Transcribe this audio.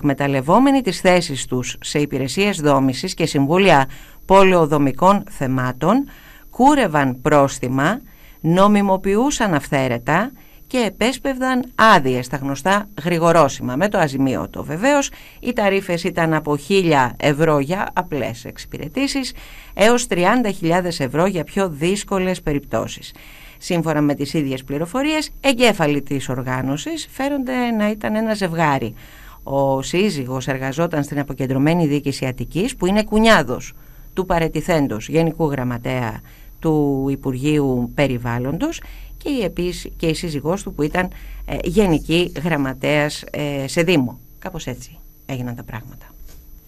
εκμεταλλευόμενοι τις θέσεις τους σε υπηρεσίες δόμησης και συμβούλια πολεοδομικών θεμάτων, κούρευαν πρόστιμα, νομιμοποιούσαν αυθαίρετα και επέσπευδαν άδειες, τα γνωστά γρηγορόσημα, με το αζημίωτο. Βεβαίως, οι ταρίφες ήταν από 1.000 ευρώ για απλές εξυπηρετήσεις έως 30.000 ευρώ για πιο δύσκολες περιπτώσεις. Σύμφωνα με τις ίδιες πληροφορίες, εγκέφαλοι της οργάνωσης φέρονται να ήταν ένα ζευγάρι. Ο σύζυγος εργαζόταν στην αποκεντρωμένη διοίκηση Αττικής, που είναι κουνιάδος του παρετηθέντος Γενικού Γραμματέα του Υπουργείου Περιβάλλοντος, και η σύζυγός του που ήταν Γενική Γραμματέας σε Δήμο. Κάπως έτσι έγιναν τα πράγματα.